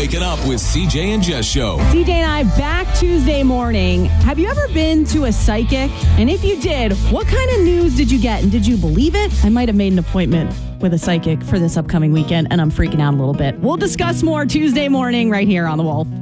Waking Up with CJ and Jess Show. CJ and I back Tuesday morning. Have you ever been to a psychic? And if you did, what kind of news did you get? And did you believe it? I might have made an appointment with a psychic for this upcoming weekend, and I'm freaking out a little bit. We'll discuss more Tuesday morning right here on The Wolf.